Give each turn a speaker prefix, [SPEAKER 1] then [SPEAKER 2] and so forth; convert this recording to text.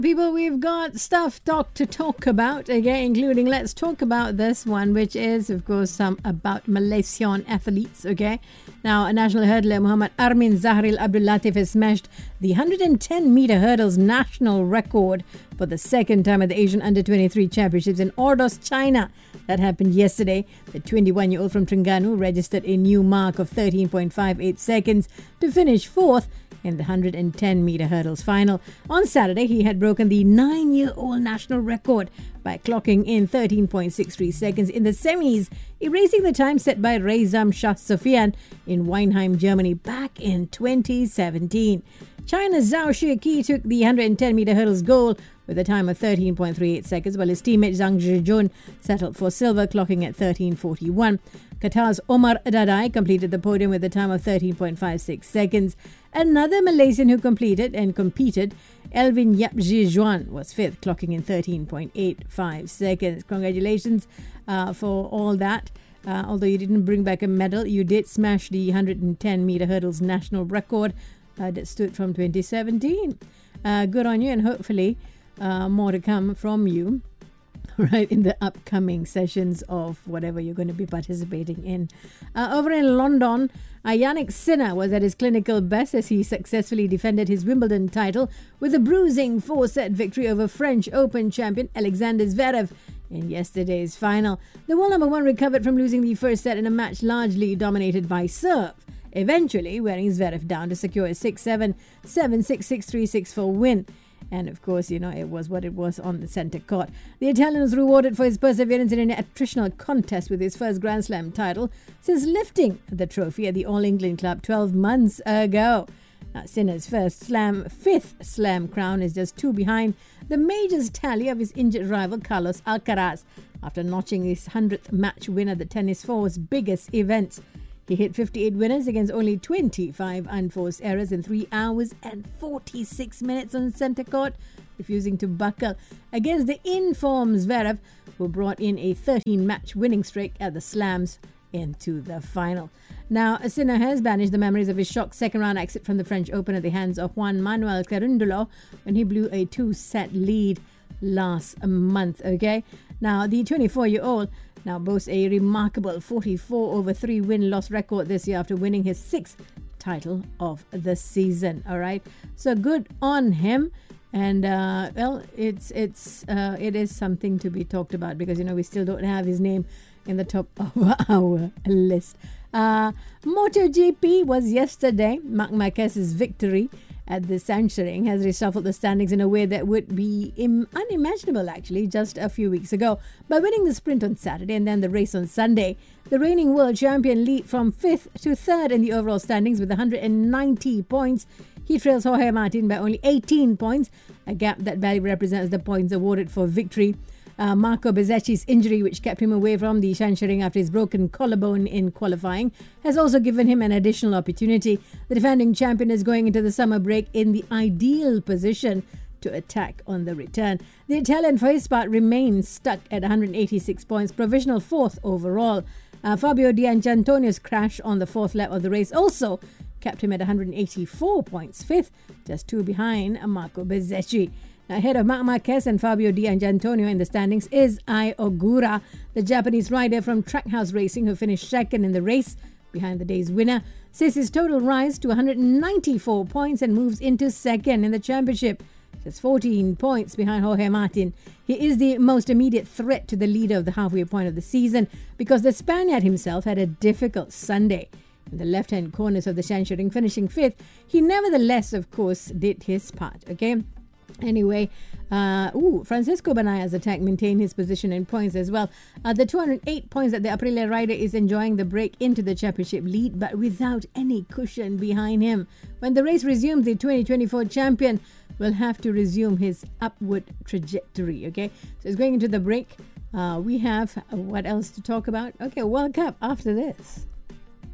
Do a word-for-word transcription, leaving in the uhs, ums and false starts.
[SPEAKER 1] People, we've got stuff talk to talk about, again, including let's talk about this one, which is, of course, some about Malaysian athletes, okay? Now, a national hurdler, Muhammad Armin Zahril Abdul Latif, has smashed the one hundred ten meter hurdles national record for the second time at the Asian Under twenty-three Championships in Ordos, China. That happened yesterday. The twenty-one-year-old from Terengganu registered a new mark of thirteen point five eight seconds to finish fourth in the one hundred ten meter hurdles final. On Saturday, he had broken the nine-year-old national record by clocking in thirteen point six three seconds in the semis, erasing the time set by Reizam Shah Sofian in Weinheim, Germany back in twenty seventeen. China's Zhao Shiqi took the one hundred ten meter hurdles gold with a time of thirteen point three eight seconds, while his teammate Zhang Zhijun settled for silver, clocking at thirteen forty-one. Qatar's Omar Dadai completed the podium with a time of thirteen point five six seconds. Another Malaysian who completed and competed, Elvin Yap Zhijuan, was fifth, clocking in thirteen point eight five seconds. Congratulations uh, for all that. Uh, although you didn't bring back a medal, you did smash the one hundred ten meter hurdles national record uh, that stood from twenty seventeen. Uh, good on you, and hopefully uh, more to come from you. Right, in the upcoming sessions of whatever you're going to be participating in. Uh, over in London, uh, Yannick Sinner was at his clinical best as he successfully defended his Wimbledon title with a bruising four-set victory over French Open champion Alexander Zverev in yesterday's final. The world number one recovered from losing the first set in a match largely dominated by serve, eventually wearing Zverev down to secure a six seven, seven six, six three, six four win. And of course, you know, it was what it was on the centre court. The Italian was rewarded for his perseverance in an attritional contest with his first Grand Slam title since lifting the trophy at the All England Club twelve months ago. Now, Sinner's first slam, fifth slam crown is just two behind the majors tally of his injured rival Carlos Alcaraz after notching his hundredth match win at the Tennis Four's biggest event. He hit fifty-eight winners against only twenty-five unforced errors in three hours and forty-six minutes on centre court, refusing to buckle against the in-form Zverev, who brought in a thirteen-match winning streak at the Slams into the final. Now, Sinner has banished the memories of his shock second-round exit from the French Open at the hands of Juan Manuel Cerúndolo when he blew a two-set lead last month, okay? Now, the twenty-four-year-old now boasts a remarkable forty-four over three win-loss record this year after winning his sixth title of the season. All right, so good on him. And uh, well, it's it's uh, it is something to be talked about because you know we still don't have his name in the top of our list. Uh, MotoGP was yesterday. Marc Marquez's victory at the Sachsenring has reshuffled the standings in a way that would be Im- unimaginable actually just a few weeks ago. By winning the sprint on Saturday and then the race on Sunday, the reigning world champion lead from fifth to third in the overall standings with one hundred ninety points. He trails Jorge Martin by only eighteen points, a gap that barely represents the points awarded for victory. Uh, Marco Bezzecchi's injury, which kept him away from the Sachsenring after his broken collarbone in qualifying, has also given him an additional opportunity. The defending champion is going into the summer break in the ideal position to attack on the return. The Italian, for his part, remains stuck at one hundred eighty-six points, provisional fourth overall. Uh, Fabio Di Giannantonio's crash on the fourth lap of the race also kept him at one hundred eighty-four points, fifth, just two behind Marco Bezzecchi. Ahead of Marc Marquez and Fabio Di Giannantonio in the standings is Ai Ogura, the Japanese rider from Trackhouse Racing who finished second in the race behind the day's winner. Sees his total rise to one hundred ninety-four points and moves into second in the championship, just fourteen points behind Jorge Martin. He is the most immediate threat to the leader of the halfway point of the season because the Spaniard himself had a difficult Sunday. In the left-hand corners of the Sachsenring, finishing fifth, he nevertheless, of course, did his part, okay? Anyway, uh, ooh, Francisco Banaya's attack maintained his position in points as well. Uh, the two hundred eight points that the Aprilia rider is enjoying the break into the championship lead, but without any cushion behind him. When the race resumes, the twenty twenty-four champion will have to resume his upward trajectory, okay? So it's going into the break. Uh, we have uh, what else to talk about? Okay, World Cup after this.